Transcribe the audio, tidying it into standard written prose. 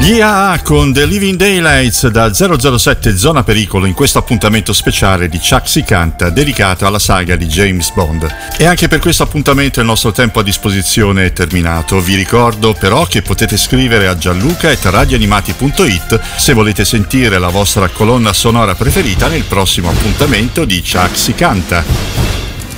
Yeah, con The Living Daylights da 007 Zona Pericolo in questo appuntamento speciale di Chuck Si Canta dedicato alla saga di James Bond. E anche per questo appuntamento il nostro tempo a disposizione è terminato. Vi ricordo però che potete scrivere a gianluca@radioanimati.it se volete sentire la vostra colonna sonora preferita nel prossimo appuntamento di Chuck Si Canta.